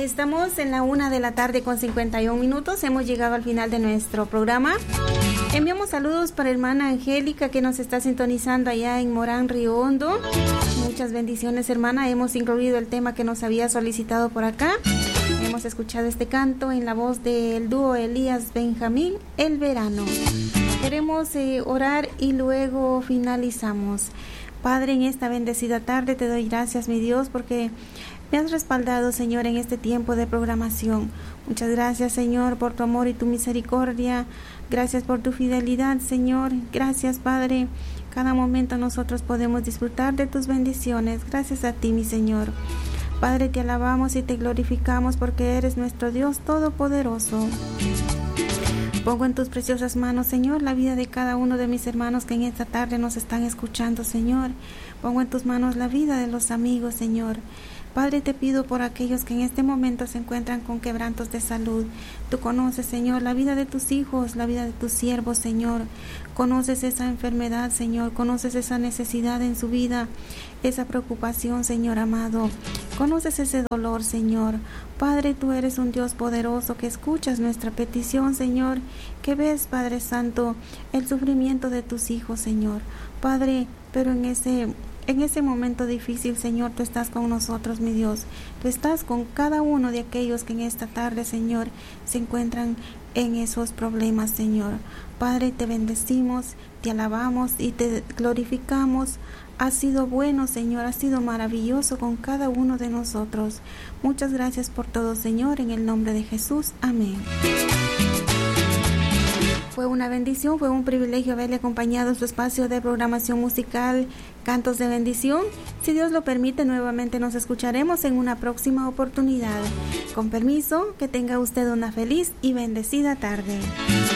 Estamos en la 1:51 p.m. Hemos llegado al final de nuestro programa. Enviamos saludos para hermana Angélica que nos está sintonizando allá en Morán, Río Hondo. Muchas bendiciones, hermana. Hemos incluido el tema que nos había solicitado por acá. Hemos escuchado este canto en la voz del dúo Elías Benjamín, El Verano. Queremos orar y luego finalizamos. Padre, en esta bendecida tarde te doy gracias, mi Dios, porque me has respaldado, Señor, en este tiempo de programación. Muchas gracias, Señor, por tu amor y tu misericordia. Gracias por tu fidelidad, Señor. Gracias, Padre. Cada momento nosotros podemos disfrutar de tus bendiciones. Gracias a ti, mi Señor. Padre, te alabamos y te glorificamos porque eres nuestro Dios todopoderoso. Pongo en tus preciosas manos, Señor, la vida de cada uno de mis hermanos que en esta tarde nos están escuchando, Señor. Pongo en tus manos la vida de los amigos, Señor. Padre, te pido por aquellos que en este momento se encuentran con quebrantos de salud. Tú conoces, Señor, la vida de tus hijos, la vida de tus siervos, Señor. Conoces esa enfermedad, Señor. Conoces esa necesidad en su vida, esa preocupación, Señor amado. Conoces ese dolor, Señor. Padre, tú eres un Dios poderoso que escuchas nuestra petición, Señor. Que ves, Padre Santo, el sufrimiento de tus hijos, Señor. Padre, pero en ese momento difícil, Señor, tú estás con nosotros, mi Dios. Tú estás con cada uno de aquellos que en esta tarde, Señor, se encuentran en esos problemas, Señor. Padre, te bendecimos, te alabamos y te glorificamos. Has sido bueno, Señor, has sido maravilloso con cada uno de nosotros. Muchas gracias por todo, Señor, en el nombre de Jesús. Amén. Fue una bendición, fue un privilegio haberle acompañado en su espacio de programación musical Cantos de Bendición. Si Dios lo permite, nuevamente nos escucharemos en una próxima oportunidad. Con permiso, que tenga usted una feliz y bendecida tarde.